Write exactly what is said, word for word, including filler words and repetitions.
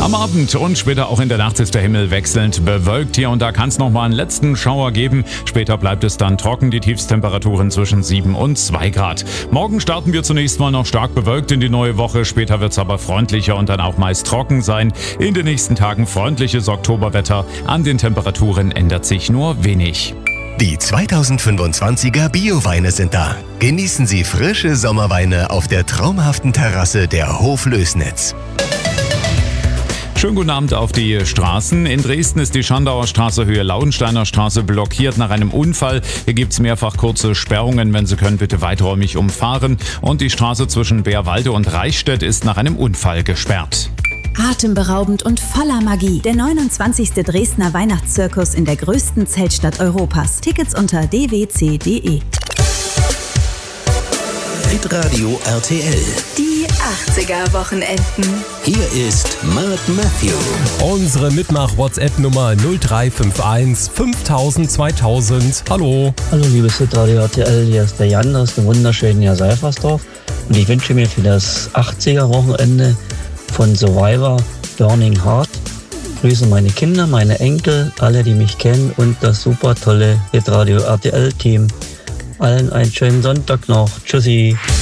Am Abend und später auch in der Nacht ist der Himmel wechselnd bewölkt. Hier und da kann es noch mal einen letzten Schauer geben. Später bleibt es dann trocken, die Tiefstemperaturen zwischen sieben und zwei Grad. Morgen starten wir zunächst mal noch stark bewölkt in die neue Woche. Später wird es aber freundlicher und dann auch meist trocken sein. In den nächsten Tagen freundliches Oktoberwetter. An den Temperaturen ändert sich nur wenig. Die zweitausendfünfundzwanziger Bio-Weine sind da. Genießen Sie frische Sommerweine auf der traumhaften Terrasse der Hof Lößnitz. Schönen guten Abend auf die Straßen. In Dresden ist die Schandauer Straße Höhe Lauensteiner Straße blockiert nach einem Unfall. Hier gibt es mehrfach kurze Sperrungen. Wenn Sie können, bitte weiträumig umfahren. Und die Straße zwischen Bärwalde und Reichstätt ist nach einem Unfall gesperrt. Atemberaubend und voller Magie. Der neunundzwanzigste Dresdner Weihnachtszirkus in der größten Zeltstadt Europas. Tickets unter d w c punkt d e. Hitradio R T L. Die achtziger-Wochenenden. Hier ist Mark Matthew. Unsere Mitmach-WhatsApp-Nummer null drei fünf eins fünftausend zweitausend. Hallo. Hallo liebes Hitradio R T L, hier ist der Jan aus dem wunderschönen Jaseifersdorf. Und ich wünsche mir für das achtziger-Wochenende von Survivor Burning Heart. Grüße meine Kinder, meine Enkel, alle, die mich kennen und das super tolle Hitradio R T L-Team. Allen einen schönen Sonntag noch. Tschüssi.